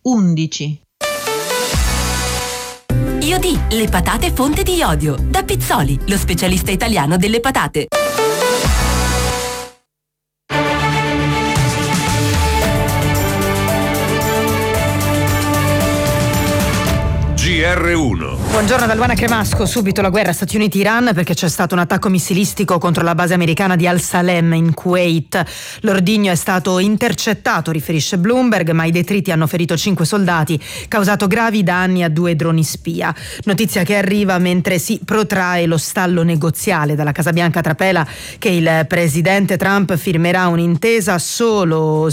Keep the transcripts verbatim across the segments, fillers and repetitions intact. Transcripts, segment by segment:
undici. Iodi, le patate fonte di iodio. Da Pizzoli, lo specialista italiano delle patate. G R uno. Buongiorno da Luana Cremasco. Subito la guerra Stati Uniti-Iran, perché c'è stato un attacco missilistico contro la base americana di Al Salem in Kuwait. L'ordigno è stato intercettato, riferisce Bloomberg, ma i detriti hanno ferito cinque soldati, causato gravi danni a due droni spia. Notizia che arriva mentre si protrae lo stallo negoziale. Dalla Casa Bianca trapela che il presidente Trump firmerà un'intesa solo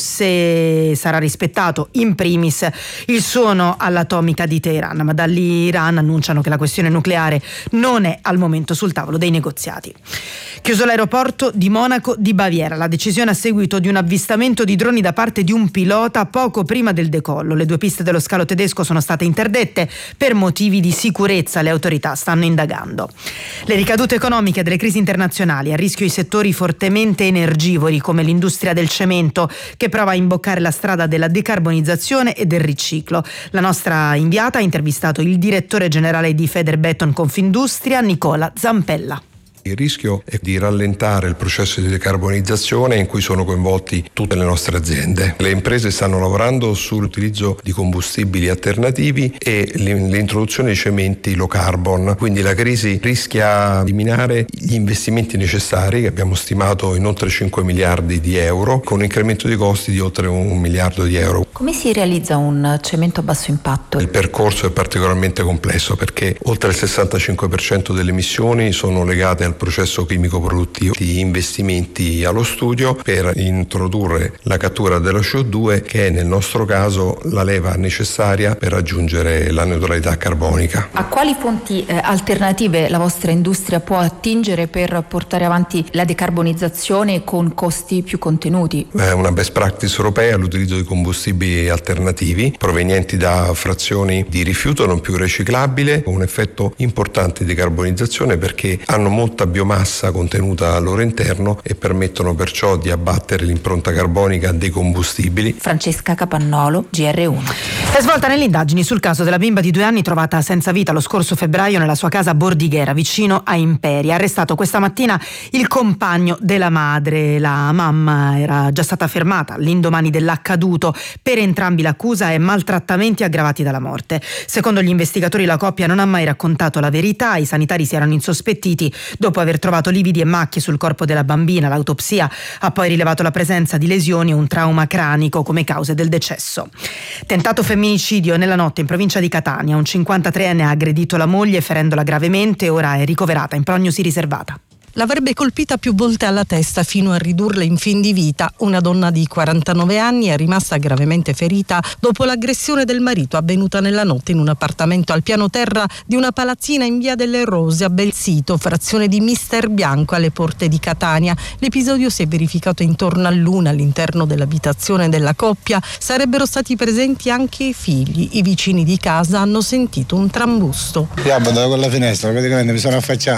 se sarà rispettato in primis il suono all'atomica di Teheran, ma dall'Iran annunciano che la questione nucleare non è al momento sul tavolo dei negoziati. Chiuso l'aeroporto di Monaco di Baviera, la decisione a seguito di un avvistamento di droni da parte di un pilota poco prima del decollo. Le due piste dello scalo tedesco sono state interdette per motivi di sicurezza, le autorità stanno indagando. Le ricadute economiche delle crisi internazionali, a rischio i settori fortemente energivori come l'industria del cemento, che prova a imboccare la strada della decarbonizzazione e del riciclo. La nostra inviata ha intervistato il direttore generale di Federbeton Confindustria, Nicola Zampella. Il rischio è di rallentare il processo di decarbonizzazione in cui sono coinvolti tutte le nostre aziende. Le imprese stanno lavorando sull'utilizzo di combustibili alternativi e l'introduzione di cementi low carbon, quindi la crisi rischia di minare gli investimenti necessari, che abbiamo stimato in oltre cinque miliardi di euro, con un incremento di costi di oltre un miliardo di euro. Come si realizza un cemento a basso impatto? Il percorso è particolarmente complesso perché oltre il sessantacinque per cento delle emissioni sono legate al processo chimico produttivo, di investimenti allo studio per introdurre la cattura della C O due, che è nel nostro caso la leva necessaria per raggiungere la neutralità carbonica. A quali fonti eh, alternative la vostra industria può attingere per portare avanti la decarbonizzazione con costi più contenuti? È una best practice europea l'utilizzo di combustibili alternativi provenienti da frazioni di rifiuto non più riciclabile, con un effetto importante di decarbonizzazione perché hanno molta biomassa contenuta al loro interno e permettono perciò di abbattere l'impronta carbonica dei combustibili. Francesca Capannolo, G R uno. È svolta nelle indagini sul caso della bimba di due anni trovata senza vita lo scorso febbraio nella sua casa a Bordighera, vicino a Imperia. Arrestato questa mattina il compagno della madre. La mamma era già stata fermata all'indomani dell'accaduto. Per entrambi l'accusa è maltrattamenti aggravati dalla morte. Secondo gli investigatori la coppia non ha mai raccontato la verità. I sanitari si erano insospettiti dopo aver trovato lividi e macchie sul corpo della bambina. L'autopsia ha poi rilevato la presenza di lesioni e un trauma cranico come cause del decesso. Tentato femminicidio nella notte in provincia di Catania. Un cinquantatreenne ha aggredito la moglie ferendola gravemente e ora è ricoverata in prognosi riservata. L'avrebbe colpita più volte alla testa fino a ridurla in fin di vita. Una donna di quarantanove anni è rimasta gravemente ferita dopo l'aggressione del marito avvenuta nella notte in un appartamento al piano terra di una palazzina in via delle Rose a Belsito, frazione di Mister Bianco alle porte di Catania. L'episodio si è verificato intorno all'una all'interno dell'abitazione della coppia. Sarebbero stati presenti anche i figli. I vicini di casa hanno sentito un trambusto. Io abitavo con la finestra, praticamente mi sono affacciato.